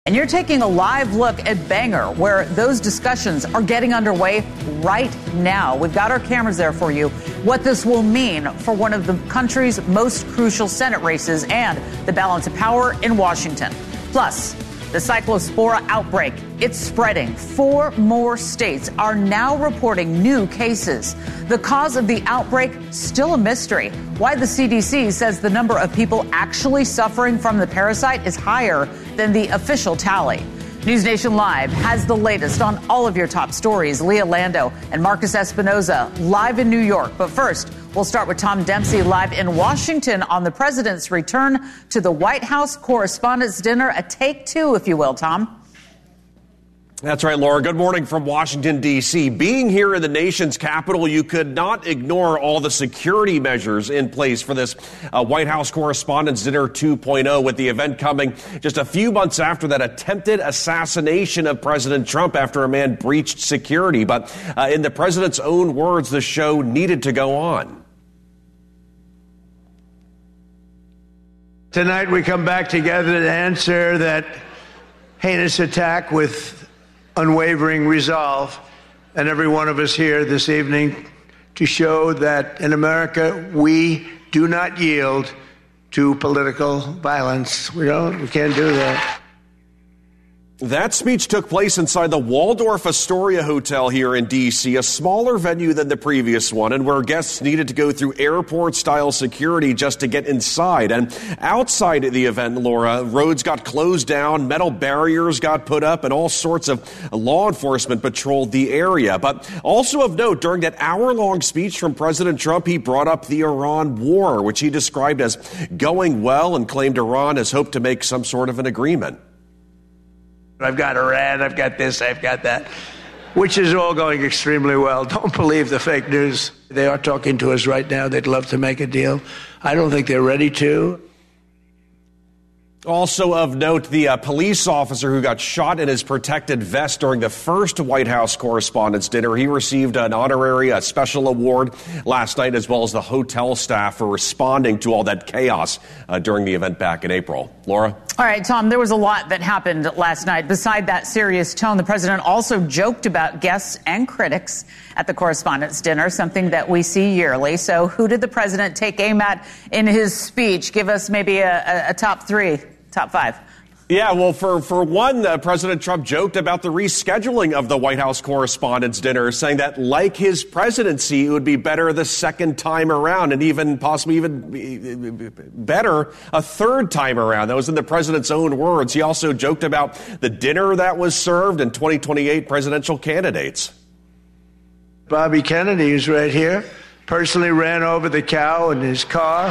And you're taking a live look at Bangor, where those discussions are getting underway right now. We've got our cameras there for you. What this will mean for one of the country's most crucial Senate races and the balance of power in Washington. Plus, the Cyclospora outbreak, it's spreading. 4 more states are now reporting new cases. The cause of the outbreak, still a mystery. Why the CDC says the number of people actually suffering from the parasite is higher than the official tally. News Nation Live has the latest on all of your top stories. Leah Lando and Marcus Espinoza live in New York. But first, we'll start with Tom Dempsey live in Washington on the president's return to the White House Correspondents' Dinner. A take two, if you will, Tom. That's right, Laura. Good morning from Washington, D.C. Being here in the nation's capital, you could not ignore all the security measures in place for this White House Correspondents' Dinner 2.0, with the event coming just a few months after that attempted assassination of President Trump after a man breached security. But in the president's own words, the show needed to go on. Tonight we come back together to answer that heinous attack with unwavering resolve, and every one of us here this evening to show that in America we do not yield to political violence. We can't do that. That speech took place inside the Waldorf Astoria Hotel here in D.C., a smaller venue than the previous one, and where guests needed to go through airport-style security just to get inside. And outside the event, Laura, roads got closed down, metal barriers got put up, and all sorts of law enforcement patrolled the area. But also of note, during that hour-long speech from President Trump, he brought up the Iran war, which he described as going well, and claimed Iran has hoped to make some sort of an agreement. I've got Iran, I've got this, I've got that, which is all going extremely well. Don't believe the fake news. They are talking to us right now. They'd love to make a deal. I don't think they're ready to. Also of note, the police officer who got shot in his protected vest during the first White House Correspondents' Dinner, he received an honorary, a special award last night, as well as the hotel staff for responding to all that chaos during the event back in April. Laura? All right, Tom, there was a lot that happened last night. Beside that serious tone, the president also joked about guests and critics at the Correspondents' Dinner, something that we see yearly. So who did the president take aim at in his speech? Give us maybe a top 3, top 5. Yeah, well, for one, President Trump joked about the rescheduling of the White House Correspondents' Dinner, saying that, like his presidency, it would be better the second time around, and even possibly even better a third time around. That was in the president's own words. He also joked about the dinner that was served and 2028 presidential candidates. Bobby Kennedy is right here. Personally ran over the cow in his car.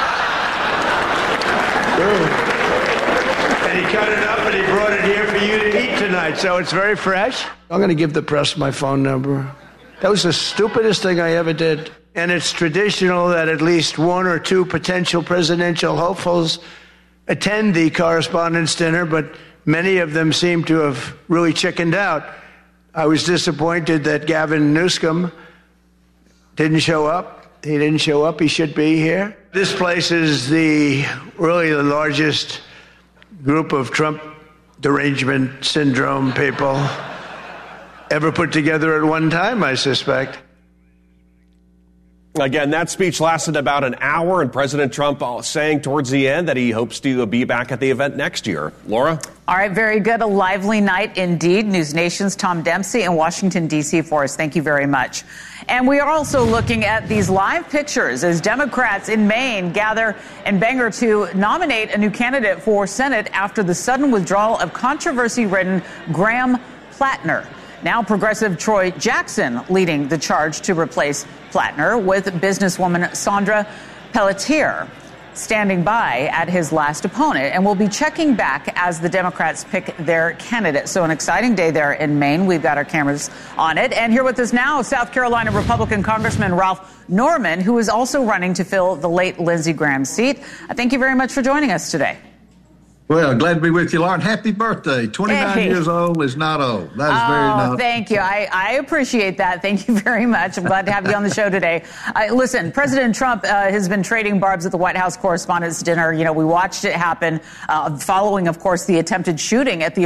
And he cut it up and he brought it here for you to eat tonight. So it's very fresh. I'm going to give the press my phone number. That was the stupidest thing I ever did. And it's traditional that at least 1 or 2 potential presidential hopefuls attend the Correspondents' Dinner, but many of them seem to have really chickened out. I was disappointed that Gavin Newsom didn't show up. He didn't show up. He should be here. This place is really the largest group of Trump derangement syndrome people ever put together at one time, I suspect. Again, that speech lasted about an hour, and President Trump saying towards the end that he hopes to be back at the event next year. Laura? All right, very good. A lively night indeed. News Nation's Tom Dempsey in Washington, D.C. for us. Thank you very much. And we are also looking at these live pictures as Democrats in Maine gather in Bangor to nominate a new candidate for Senate after the sudden withdrawal of controversy-ridden Graham Plattner. Now progressive Troy Jackson leading the charge to replace Plattner, with businesswoman Sandra Pelletier standing by at his last opponent, and we'll be checking back as the Democrats pick their candidate. So an exciting day there in Maine. We've got our cameras on it. And here with us now, South Carolina Republican Congressman Ralph Norman, who is also running to fill the late Lindsey Graham seat. Thank you very much for joining us today. Well, glad to be with you, Lauren. Happy birthday. 29 years old is not old. That is very nice. Thank you. I appreciate that. Thank you very much. I'm glad to have you on the show today. Listen, President Trump has been trading barbs at the White House Correspondents' Dinner. You know, we watched it happen following, of course, the attempted shooting at the